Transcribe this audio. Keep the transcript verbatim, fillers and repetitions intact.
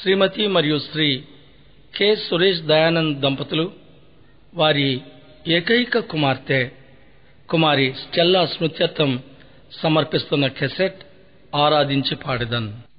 శ్రీమతి మరియు శ్రీ కె సురేష్ దయానంద్ దంపతులు వారి ఏకైక కుమార్తె కుమారి స్టెల్లా స్మృత్యర్థం సమర్పిస్తున్న కెసెట్ ఆరాధించి పాడెదన్.